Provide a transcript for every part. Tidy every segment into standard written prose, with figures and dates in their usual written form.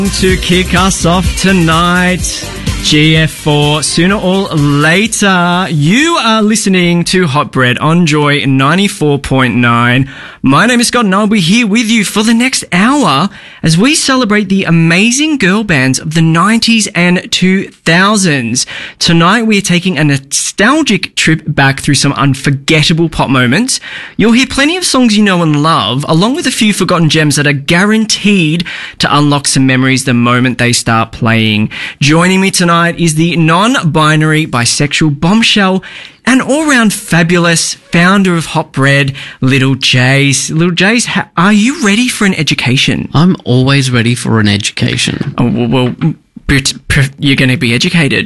To kick us off tonight, GF4, sooner or later. You are listening to Hot Bread on Joy 94.9. My name is Scott and I'll be here with you for the next hour as we celebrate the amazing girl bands of the 90s and 2000s. Tonight we are taking a nostalgic trip back through some unforgettable pop moments. You'll hear plenty of songs you know and love, along with a few forgotten gems that are guaranteed to unlock some memories the moment they start playing. Joining me tonight is the non-binary bisexual bombshell and all-round fabulous founder of Hot Bread, Little Jace. Little Jace, are you ready for an education? I'm always ready for an education. Oh, well, you're going to be educated.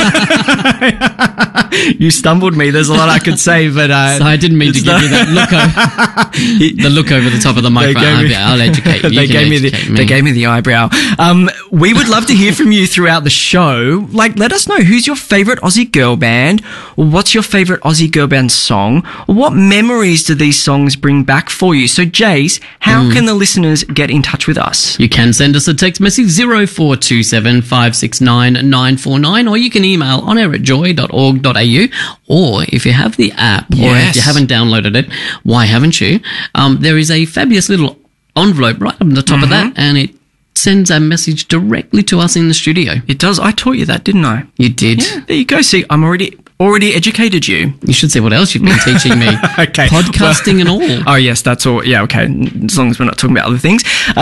You stumbled me. There's a lot I could say, but... so I didn't mean to give you that look over the top of the microphone. I'll educate you. They gave me the eyebrow. We would love to hear from you throughout the show. Like, let us know who's your favourite Aussie girl band, or what's your favourite Aussie girl band song, or what memories do these songs bring back for you? So, Jace, how can the listeners get in touch with us? You can send us a text message 0427 569 949, or you can email onair@joy.org.au, or if you have the app, or if you haven't downloaded it, why haven't you? There is a fabulous little envelope right up the top of that, and it sends a message directly to us in the studio. It does. I taught you that, didn't I? You did. Yeah, there you go. See, I'm already educated you. You should see what else you've been teaching me. Okay. Podcasting and all. Oh, yes, that's all. Yeah, okay. As long as we're not talking about other things.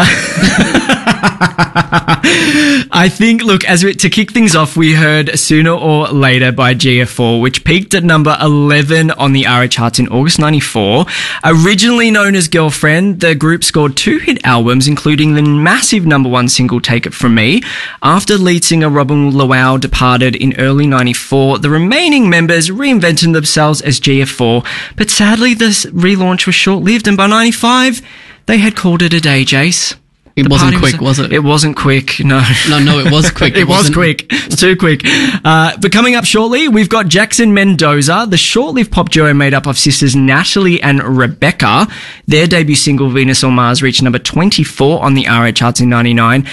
I think, look, to kick things off, we heard Sooner or Later by GF4, which peaked at number 11 on the ARIA charts in August 94. Originally known as Girlfriend, the group scored 2 hit albums, including the massive number 1 single Take It From Me. After lead singer Robin Lowell departed in early 94, the remaining members reinvented themselves as GF4, but sadly this relaunch was short-lived, and by 95, they had called it a day, Jace. It wasn't quick, was it? It wasn't quick, no. No, it was quick. It was quick. It's too quick. But coming up shortly, we've got Jackson Mendoza, the short-lived pop duo made up of sisters Natalie and Rebecca. Their debut single, Venus or Mars, reached number 24 on the ARIA charts in 99.